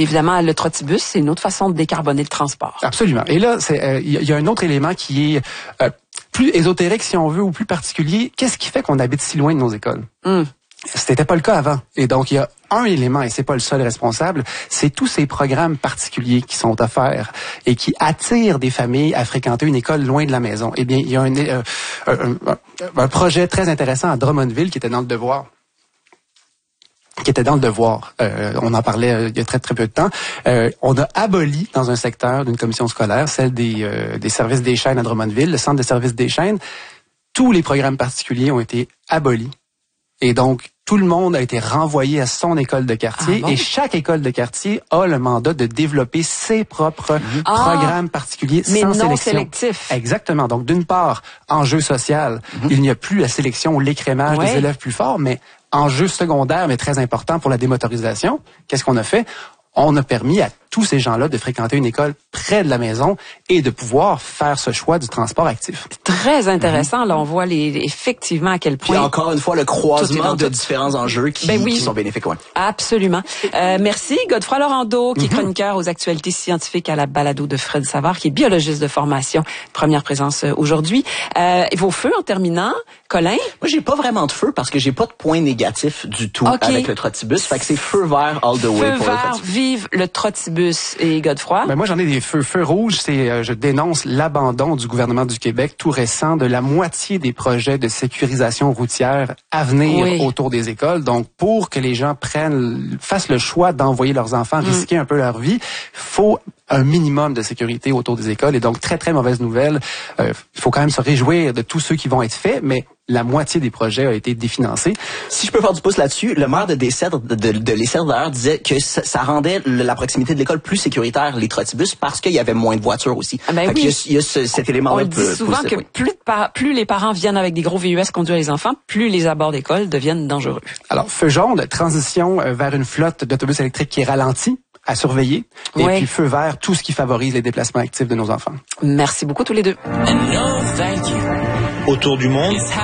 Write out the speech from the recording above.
Évidemment, le trotibus, c'est une autre façon de décarboner le transport. Absolument. Et là, il y a un autre élément qui est plus ésotérique, si on veut, ou plus particulier. Qu'est-ce qui fait qu'on habite si loin de nos écoles? C'était pas le cas avant. Et donc, il y a un élément, et c'est pas le seul responsable, c'est tous ces programmes particuliers qui sont offerts et qui attirent des familles à fréquenter une école loin de la maison. Eh bien, il y a un projet très intéressant à Drummondville qui était dans le Devoir. On en parlait il y a très très peu de temps. On a aboli dans un secteur d'une commission scolaire, celle des services des chaînes à Drummondville, le centre de services des chaînes. Tous les programmes particuliers ont été abolis. Et donc, tout le monde a été renvoyé à son école de quartier. Et chaque école de quartier a le mandat de développer ses propres programmes particuliers sans sélection. Mais non sélectifs. Exactement. Donc, d'une part, enjeu social, il n'y a plus la sélection ou l'écrémage des élèves plus forts, mais enjeu secondaire, mais très important pour la démotorisation. Qu'est-ce qu'on a fait? On a permis à tous ces gens-là de fréquenter une école près de la maison et de pouvoir faire ce choix du transport actif. Très intéressant. Là, on voit effectivement à quel point... Puis encore une fois, le croisement de différents enjeux qui sont bénéfiques. Ouais. Absolument. Merci. Godefroy Laurando, qui est chroniqueur aux actualités scientifiques à la balado de Fred Savard, qui est biologiste de formation. Première présence aujourd'hui. Vos feux en terminant, Colin? Moi, j'ai pas vraiment de feu parce que j'ai pas de point négatif du tout avec le trotibus. Fait que c'est feu vert all the way pour le trotibus. Vive le trotibus. Et Godefroy? Ben moi, j'en ai des feux. Feu rouge, c'est je dénonce l'abandon du gouvernement du Québec tout récent de la moitié des projets de sécurisation routière à venir autour des écoles. Donc, pour que les gens fassent le choix d'envoyer leurs enfants risquer un peu leur vie, faut un minimum de sécurité autour des écoles. Et donc, très, très mauvaise nouvelle. Il faut quand même se réjouir de tous ceux qui vont être faits, mais la moitié des projets a été définancée. Si je peux faire du pouce là-dessus, le maire de Des-Cèdres, de Les-Cèdres d'ailleurs, disait que ça rendait la proximité de l'école plus sécuritaire, les trotibus, parce qu'il y avait moins de voitures aussi. Il y a cet élément-là. On dit souvent que plus les parents viennent avec des gros VUS conduire les enfants, plus les abords d'école deviennent dangereux. Alors, feu jaune, transition vers une flotte d'autobus électriques qui est ralentie, à surveiller. Et puis feu vert, tout ce qui favorise les déplacements actifs de nos enfants. Merci beaucoup tous les deux. Autour du monde.